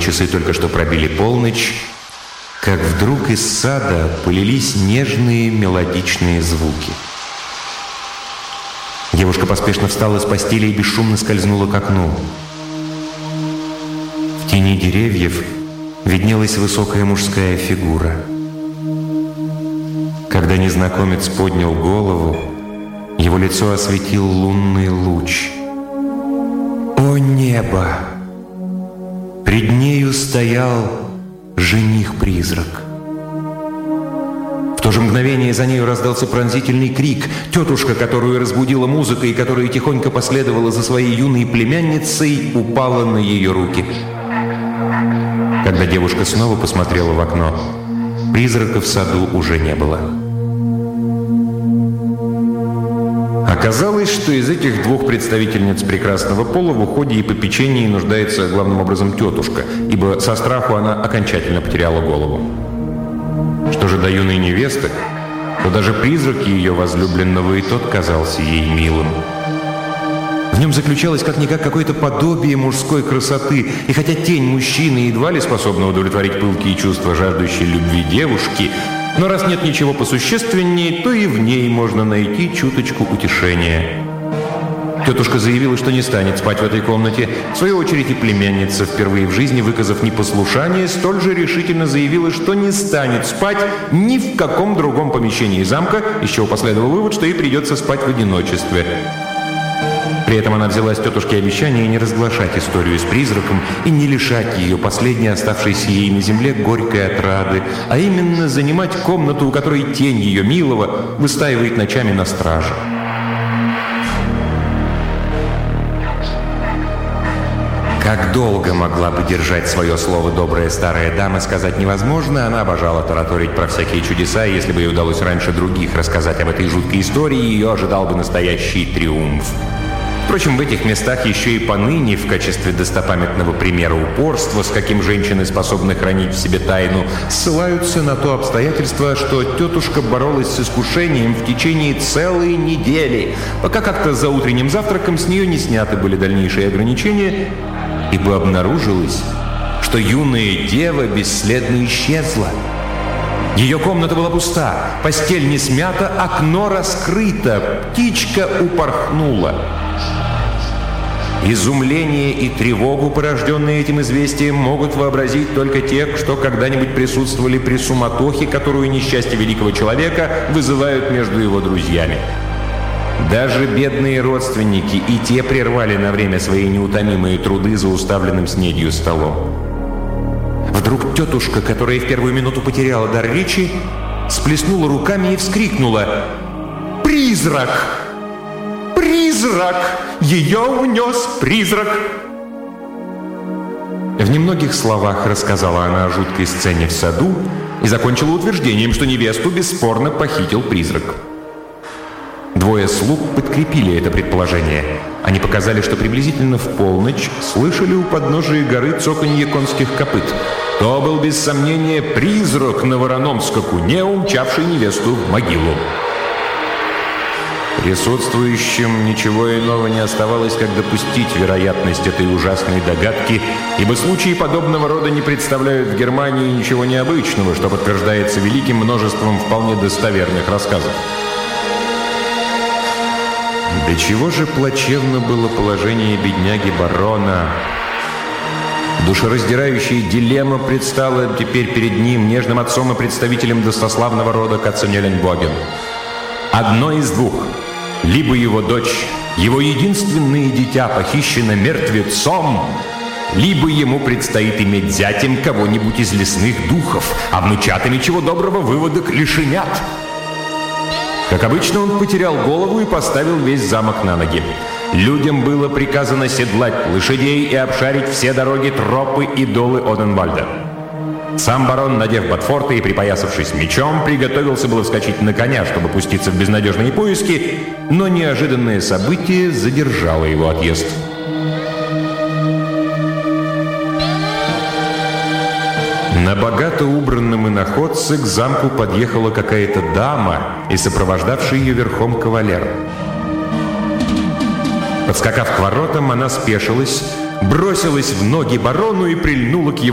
часы только что пробили полночь, как вдруг из сада полились нежные мелодичные звуки. Девушка поспешно встала с постели и бесшумно скользнула к окну. В тени деревьев виднелась высокая мужская фигура. Когда незнакомец поднял голову, его лицо осветил лунный луч. О небо! Пред нею стоял жених-призрак. В то же мгновение за нею раздался пронзительный крик. Тетушка, которую разбудила музыка и которая тихонько последовала за своей юной племянницей, упала на ее руки. Когда девушка снова посмотрела в окно, призрака в саду уже не было. Оказалось, что из этих двух представительниц прекрасного пола в уходе и попечении нуждается главным образом тетушка, ибо со страху она окончательно потеряла голову. Что же до юной невесты, то даже призрак ее возлюбленного и тот казался ей милым. В нем заключалось как-никак какое-то подобие мужской красоты, и хотя тень мужчины едва ли способна удовлетворить пылкие чувства жаждущей любви девушки, но раз нет ничего посущественнее, то и в ней можно найти чуточку утешения. Тетушка заявила, что не станет спать в этой комнате. В свою очередь и племянница, впервые в жизни выказав непослушание, столь же решительно заявила, что не станет спать ни в каком другом помещении замка, из чего последовал вывод, что ей придется спать в одиночестве. При этом она взяла с тетушки обещание не разглашать историю с призраком и не лишать ее последней оставшейся ей на земле горькой отрады, а именно занимать комнату, у которой тень ее милого выстаивает ночами на страже. Как долго могла бы держать свое слово добрая старая дама, сказать невозможно. Она обожала тараторить про всякие чудеса, и если бы ей удалось раньше других рассказать об этой жуткой истории, ее ожидал бы настоящий триумф. Впрочем, в этих местах еще и поныне в качестве достопамятного примера упорства, с каким женщины способны хранить в себе тайну, ссылаются на то обстоятельство, что тетушка боролась с искушением в течение целой недели, пока как-то за утренним завтраком с нее не сняты были дальнейшие ограничения, ибо обнаружилось, что юная дева бесследно исчезла. Ее комната была пуста, постель не смята, окно раскрыто, птичка упорхнула. Изумление и тревогу, порожденные этим известием, могут вообразить только те, что когда-нибудь присутствовали при суматохе, которую несчастье великого человека вызывают между его друзьями. Даже бедные родственники и те прервали на время свои неутомимые труды за уставленным снедью столом. Вдруг тетушка, которая в первую минуту потеряла дар речи, сплеснула руками и вскрикнула: «Призрак! Призрак! Ее унес призрак!» В немногих словах рассказала она о жуткой сцене в саду и закончила утверждением, что невесту бесспорно похитил призрак. Двое слуг подкрепили это предположение. Они показали, что приблизительно в полночь слышали у подножия горы цоканье конских копыт. То был, без сомнения, призрак на вороном скакуне, умчавший невесту в могилу. Присутствующим ничего иного не оставалось, как допустить вероятность этой ужасной догадки, ибо случаи подобного рода не представляют в Германии ничего необычного, что подтверждается великим множеством вполне достоверных рассказов. До чего же плачевно было положение бедняги барона. Душераздирающая дилемма предстала теперь перед ним, нежным отцом и представителем достославного рода Катценеленбоген. Одно из двух. Либо его дочь, его единственное дитя, похищено мертвецом, либо ему предстоит иметь зятем кого-нибудь из лесных духов, а внучатами, чего доброго, выводок лишенят. Как обычно, он потерял голову и поставил весь замок на ноги. Людям было приказано седлать лошадей и обшарить все дороги, тропы и долы Оденвальда. Сам барон, надев ботфорты и припоясавшись мечом, приготовился было вскочить на коня, чтобы пуститься в безнадежные поиски, но неожиданное событие задержало его отъезд. На богато убранном иноходце к замку подъехала какая-то дама и сопровождавший ее верхом кавалер. Подскакав к воротам, она спешилась, бросилась в ноги барону и прильнула к его